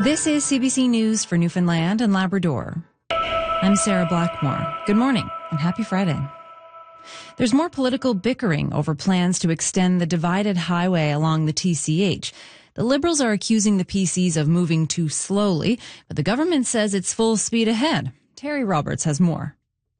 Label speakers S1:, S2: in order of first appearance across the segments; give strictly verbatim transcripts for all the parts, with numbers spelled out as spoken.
S1: This is C B C News for Newfoundland and Labrador. I'm Sarah Blackmore. Good morning and happy Friday. There's more political bickering over plans to extend the divided highway along the T C H. The Liberals are accusing the P Cs of moving too slowly, but the government says it's full speed ahead. Terry Roberts has more.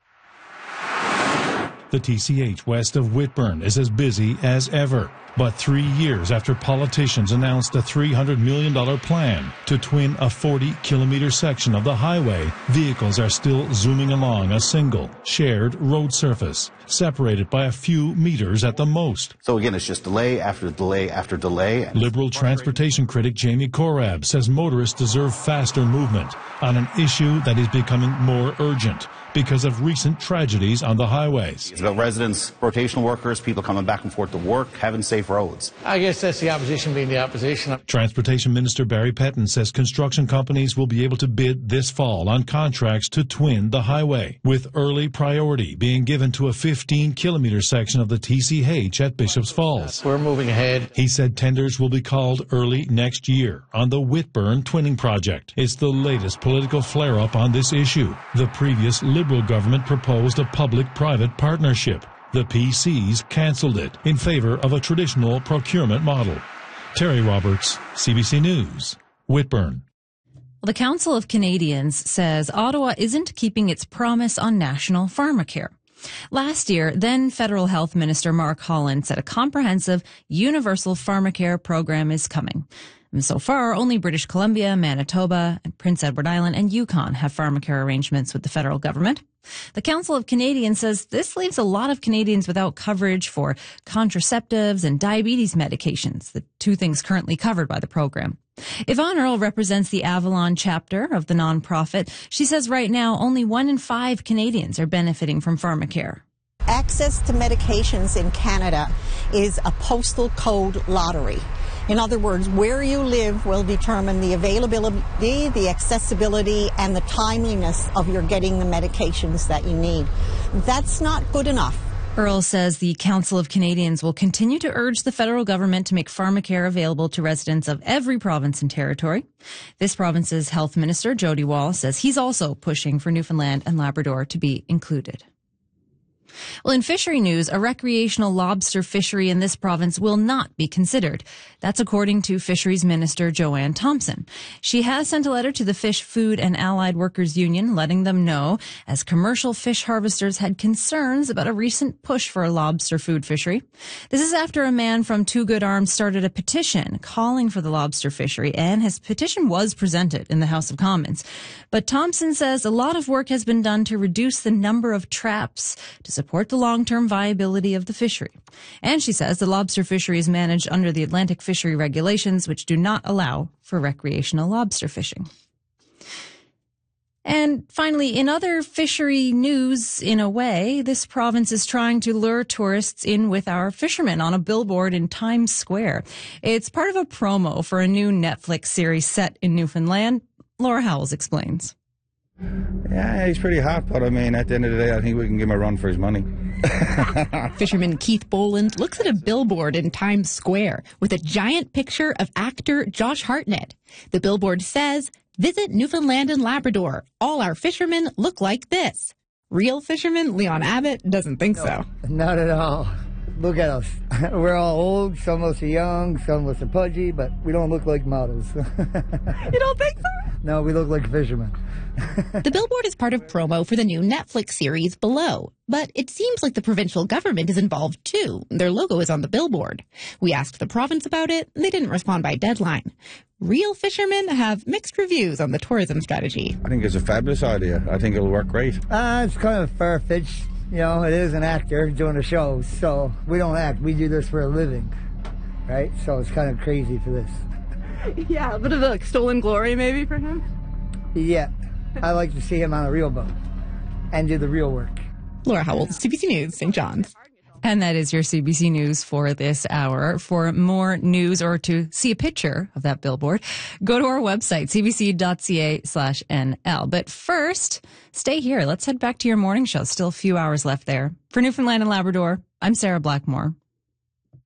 S2: The T C H west of Whitburn is as busy as ever. But three years after politicians announced a three hundred million dollars plan to twin a forty kilometer section of the highway, vehicles are still zooming along a single, shared road surface, separated by a few meters at the most.
S3: So again, it's just delay after delay after delay.
S2: Liberal transportation critic Jamie Korab says motorists deserve faster movement on an issue that is becoming more urgent because of recent tragedies on the highways.
S3: It's about residents, rotational workers, people coming back and forth to work, having safe roads.
S4: I guess that's the opposition being the opposition.
S2: Transportation Minister Barry Pettin says construction companies will be able to bid this fall on contracts to twin the highway, with early priority being given to a fifteen kilometer section of the T C H at Bishops Falls.
S4: We're moving ahead.
S2: He said tenders will be called early next year on the Whitburn Twinning Project. It's the latest political flare-up on this issue. The previous Liberal government proposed a public-private partnership. The P Cs cancelled it in favor of a traditional procurement model. Terry Roberts, C B C News, Whitburn.
S1: Well, the Council of Canadians says Ottawa isn't keeping its promise on national pharmacare. Last year, then Federal Health Minister Mark Holland said a comprehensive universal pharmacare program is coming. And so far, only British Columbia, Manitoba, and Prince Edward Island and Yukon have pharmacare arrangements with the federal government. The Council of Canadians says this leaves a lot of Canadians without coverage for contraceptives and diabetes medications, the two things currently covered by the program. Yvonne Earle represents the Avalon chapter of the nonprofit. She says right now only one in five Canadians are benefiting from pharmacare.
S5: Access to medications in Canada is a postal code lottery. In other words, where you live will determine the availability, the accessibility, and the timeliness of your getting the medications that you need. That's not good enough.
S1: Earle says the Council of Canadians will continue to urge the federal government to make pharmacare available to residents of every province and territory. This province's health minister, Jody Wallace, says he's also pushing for Newfoundland and Labrador to be included. Well, in fishery news, a recreational lobster fishery in this province will not be considered. That's according to Fisheries Minister Joanne Thompson. She has sent a letter to the Fish, Food and Allied Workers Union letting them know, as commercial fish harvesters had concerns about a recent push for a lobster food fishery. This is after a man from Two Good Arms started a petition calling for the lobster fishery, and his petition was presented in the House of Commons. But Thompson says a lot of work has been done to reduce the number of traps to support the long-term viability of the fishery. And she says the lobster fishery is managed under the Atlantic Fishery Regulations, which do not allow for recreational lobster fishing. And finally, in other fishery news, in a way, this province is trying to lure tourists in with our fishermen on a billboard in Times Square. It's part of a promo for a new Netflix series set in Newfoundland. Laura Howells explains.
S6: Yeah, he's pretty hot, but I mean, at the end of the day, I think we can give him a run for his money.
S7: Fisherman Keith Boland looks at a billboard in Times Square with a giant picture of actor Josh Hartnett. The billboard says, "Visit Newfoundland and Labrador. All our fishermen look like this." Real fisherman Leon Abbott doesn't think
S8: no,
S7: so.
S8: Not at all. Look at us. We're all old, some of us are young, some of us are pudgy, but we don't look like models.
S7: You don't think so?
S8: No, we look like fishermen.
S7: The billboard is part of promo for the new Netflix series Below, but it seems like the provincial government is involved too. Their logo is on the billboard. We asked the province about it, and they didn't respond by deadline. Real fishermen have mixed reviews on the tourism strategy.
S6: I think it's a fabulous idea. I think it'll work great.
S8: Uh, it's kind of far-fetched. You know, it is an actor doing a show, so we don't act. We do this for a living, right? So it's kind of crazy for this.
S9: Yeah, a bit of a like, stolen glory maybe for him.
S8: Yeah, I like to see him on a real boat and do the real work.
S7: Laura Howells, C B C News, Saint John's.
S1: And that is your C B C News for this hour. For more news or to see a picture of that billboard, go to our website, c b c dot c a slash n l. But first, stay here. Let's head back to your morning show. Still a few hours left there. For Newfoundland and Labrador, I'm Sarah Blackmore.